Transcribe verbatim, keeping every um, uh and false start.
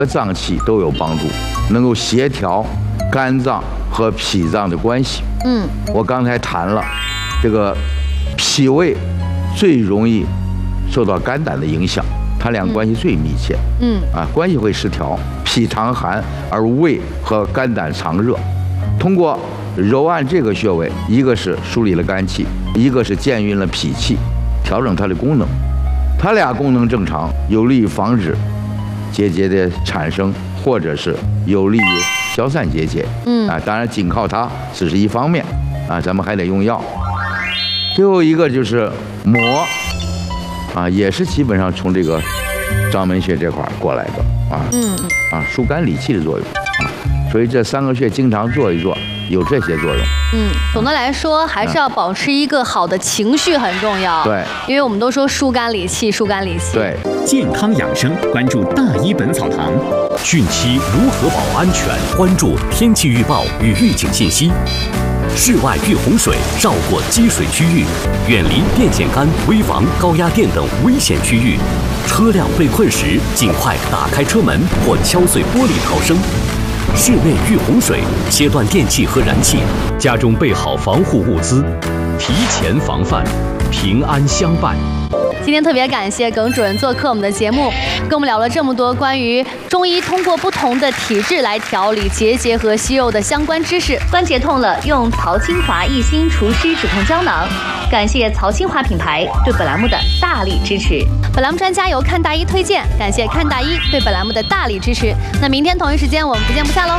脏器都有帮助，能够协调肝脏和脾脏的关系。嗯，我刚才谈了，这个脾胃最容易受到肝胆的影响，它俩关系最密切。嗯，啊，关系会失调，脾常寒，而胃和肝胆常热。通过揉按这个穴位，一个是梳理了肝气，一个是健运了脾气，调整它的功能。它俩功能正常，有利于防止结节的产生，或者是有利于消散结节。嗯啊，当然仅靠它只是一方面啊，咱们还得用药。最后一个就是摩啊，也是基本上从这个肛门穴这块过来的啊。嗯啊，疏肝理气的作用啊，所以这三个穴经常做一做，有这些作用。 嗯，总的来说还是要保持一个好的情绪很重要。 对， 因为我们都说疏肝理气，疏肝理气。 对， 健康养生，关注大医本草堂。汛期如何保安全？关注天气预报与预警信息。室外遇洪水，绕过积水区域，远离电线杆、危房、高压电等危险区域。车辆被困时，尽快打开车门或敲碎玻璃逃生。室内遇洪水，切断电器和燃气，家中备好防护物资，提前防范，平安相伴。 今天特别感谢耿主任做客我们的节目，跟我们聊了这么多关于中医通过不同的体质来调理结节和息肉的相关知识。 关节痛了，用曹清华一心除湿止痛胶囊。感谢曹清华品牌对本栏目的大力支持。 本栏目专家由看大医推荐，感谢看大医对本栏目的大力支持。那明天同一时间我们不见不散喽。